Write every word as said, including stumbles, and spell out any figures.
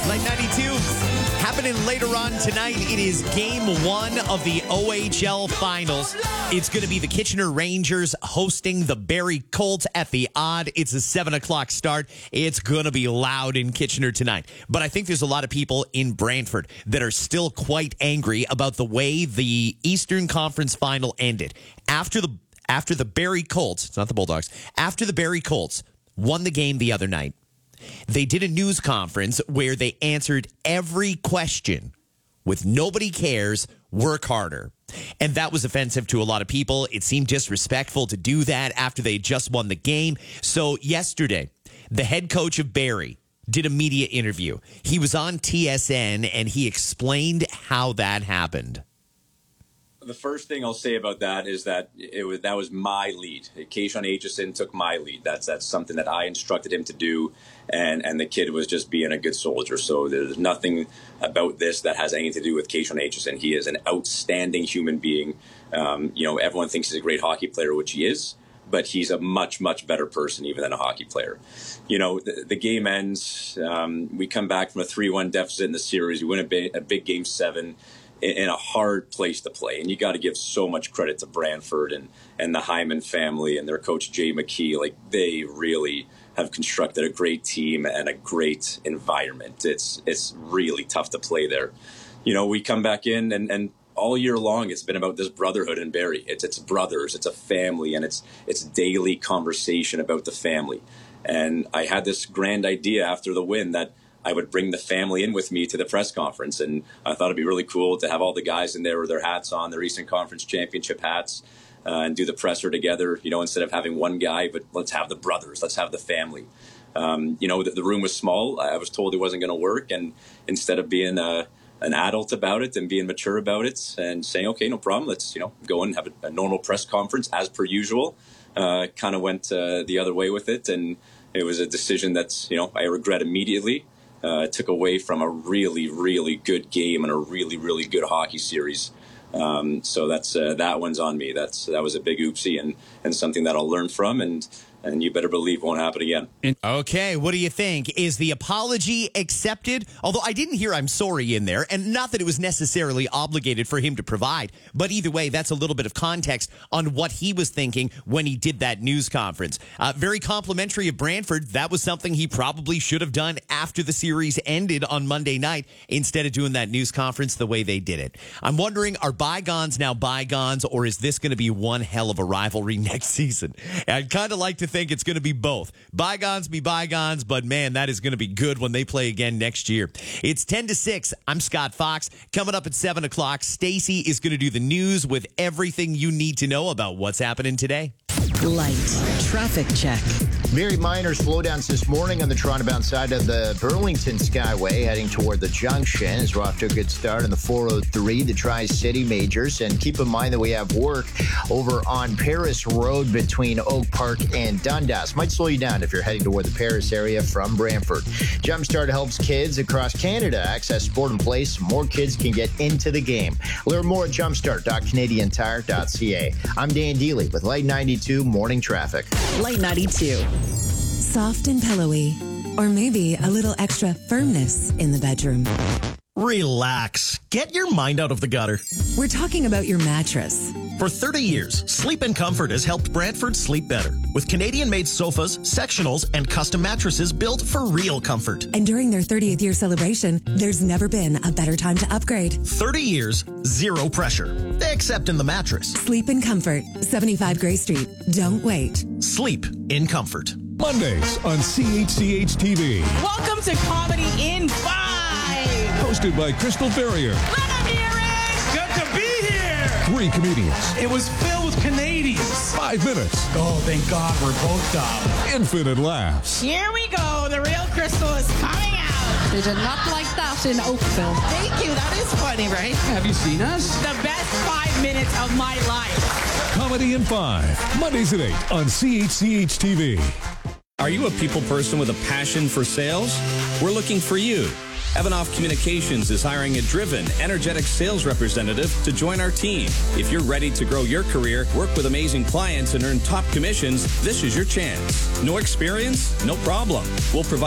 Light ninety-two. Happening later on tonight. It is game one of the O H L Finals. It's going to be the Kitchener Rangers hosting the Barrie Colts at the Odd. It's a seven o'clock start. It's going to be loud in Kitchener tonight. But I think there's a lot of people in Brantford that are still quite angry about the way the Eastern Conference Final ended. After the after the Barrie Colts, it's not the Bulldogs, after the Barrie Colts won the game the other night, they did a news conference where they answered every question with "nobody cares, work harder." And that was offensive to a lot of people. It seemed disrespectful to do that after they just won the game. So yesterday, the head coach of Barrie did a media interview. He was on T S N and he explained how that happened. The first thing I'll say about that is that it was that was my lead. Keishon Aitchison took my lead. That's that's something that I instructed him to do, and and the kid was just being a good soldier. So there's nothing about this that has anything to do with Keishon Aitchison. He is an outstanding human being. Um, you know, everyone thinks he's a great hockey player, which he is, but he's a much, much better person even than a hockey player. You know, the, the game ends. Um, we come back from a three one deficit in the series. We win a big, a big game seven in a hard place to play. And you got to give so much credit to Brantford and, and the Hyman family and their coach, Jay McKee. Like, they really have constructed a great team and a great environment. It's it's really tough to play there. You know, we come back in and, and all year long, it's been about this brotherhood in Barrie. It's it's brothers, it's a family, and it's it's daily conversation about the family. And I had this grand idea after the win that I would bring the family in with me to the press conference. And I thought it'd be really cool to have all the guys in there with their hats on, their Eastern Conference Championship hats, uh, and do the presser together, you know, instead of having one guy, but let's have the brothers, let's have the family. Um, you know, the, the room was small. I was told it wasn't going to work. And instead of being a, an adult about it and being mature about it and saying, okay, no problem, let's, you know, go and have a, a normal press conference as per usual, uh, kind of went uh, the other way with it. And it was a decision that's, you know, I regret immediately. Uh, it took away from a really, really good game and a really, really good hockey series. Um, so that's uh, that one's on me. That's that was a big oopsie and, and something that I'll learn from, and and you better believe won't happen again. Okay, what do you think? Is the apology accepted? Although I didn't hear "I'm sorry" in there, and not that it was necessarily obligated for him to provide, but either way, that's a little bit of context on what he was thinking when he did that news conference. Uh, very complimentary of Brantford. That was something he probably should have done after the series ended on Monday night instead of doing that news conference the way they did it. I'm wondering, are bygones now bygones, or is this going to be one hell of a rivalry next season? I'd kind of like to think it's going to be both. Bygones be bygones, but man, that is going to be good when they play again next year. It's ten to six. I'm Scott Fox. Coming up at seven o'clock, Stacy is going to do the news with everything you need to know about what's happening today. Light traffic check. Very minor slowdowns this morning on the Toronto-bound side of the Burlington Skyway, heading toward the junction as we're off to a good start on the four oh three, the Tri-City Majors. And keep in mind that we have work over on Paris Road between Oak Park and Dundas. Might slow you down if you're heading toward the Paris area from Brantford. Jumpstart helps kids across Canada access sport and play so more kids can get into the game. Learn more at jumpstart dot canadian tire dot c a. I'm Dan Dealey with Light ninety-two Morning Traffic. Light ninety-two. Soft and pillowy, or maybe a little extra firmness in the bedroom. Relax. Get your mind out of the gutter. We're talking about your mattress. For thirty years, Sleep and Comfort has helped Brantford sleep better with Canadian-made sofas, sectionals, and custom mattresses built for real comfort. And during their thirtieth year celebration, there's never been a better time to upgrade. thirty years, zero pressure, except in the mattress. Sleep and Comfort, seventy-five Gray Street. Don't wait. Sleep in comfort. Mondays on C H C H T V. Welcome to Comedy in Five. Hosted by Crystal Ferrier. Let them hear it. Good to be here. Three comedians. It was filled with Canadians. Five minutes. Oh, thank God we're both dumb. Infinite laughs. Here we go. The real Crystal is coming out. They did not like that in Oakville. Thank you. That is funny, right? Have you seen us? The best five minutes of my life. Comedy in Five. Mondays at eight on C H C H T V. Are you a people person with a passion for sales? We're looking for you. Evanoff Communications is hiring a driven, energetic sales representative to join our team. If you're ready to grow your career, work with amazing clients, and earn top commissions, this is your chance. No experience? No problem. We'll provide